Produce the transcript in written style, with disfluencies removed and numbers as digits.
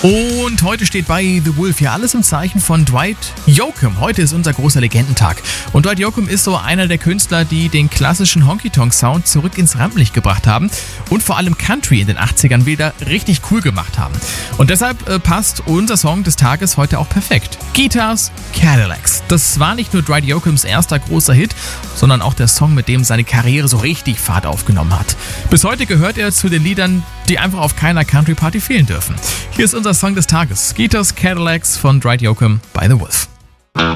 Und heute steht bei The Wolf ja alles im Zeichen von Dwight Yoakam. Heute ist unser großer Legendentag. Und Dwight Yoakam ist so einer der Künstler, die den klassischen Honky-Tonk-Sound zurück ins Rampenlicht gebracht haben und vor allem Country in den 80ern wieder richtig cool gemacht haben. Und deshalb passt unser Song des Tages heute auch perfekt. Guitars, Cadillacs. Das war nicht nur Dwight Yoakams erster großer Hit, sondern auch der Song, mit dem seine Karriere so richtig Fahrt aufgenommen hat. Bis heute gehört er zu den Liedern, die einfach auf keiner Country-Party fehlen dürfen. Hier ist unser Song des Tages. Guitars, Cadillacs von Dwight Yoakam bei The Wolf.